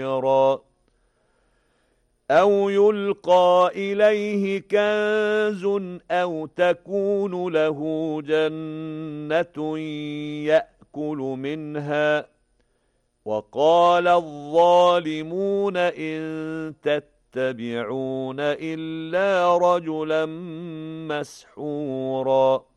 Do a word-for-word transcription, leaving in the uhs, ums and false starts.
أو يلقى إليه كنز أو تكون له جنة يأكل منها وقال الظالمون إن تتبعون إلا رجلا مسحورا